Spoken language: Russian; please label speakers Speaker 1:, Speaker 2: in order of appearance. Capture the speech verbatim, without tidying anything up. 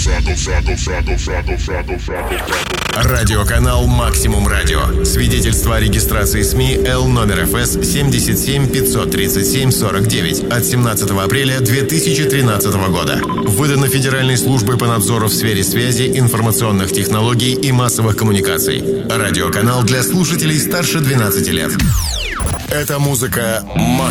Speaker 1: Радиоканал «Максимум Радио». Свидетельство о регистрации СМИ Л номер эф эс семьдесят семь пятьсот тридцать семь сорок девять от семнадцатого апреля две тысячи тринадцатого года. Выдано Федеральной службой по надзору в сфере связи, информационных технологий и массовых коммуникаций. Радиоканал для слушателей старше двенадцати лет. Это музыка «Максимум».